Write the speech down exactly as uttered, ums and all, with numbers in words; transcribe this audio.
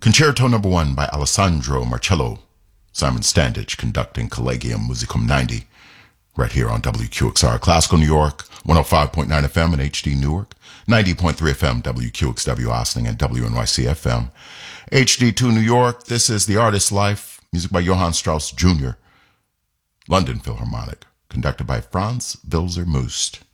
Concerto Number One by Alessandro Marcello. Simon Standage conducting Collegium Musicum ninety. Right here on W Q X R Classical New York, one oh five point nine F M in H D Newark, ninety point three F M W Q X W Austin, and W N Y C F M. H D two New York, this is The Artist's Life, music by Johann Strauss Junior London Philharmonic, conducted by Franz Wilser Must.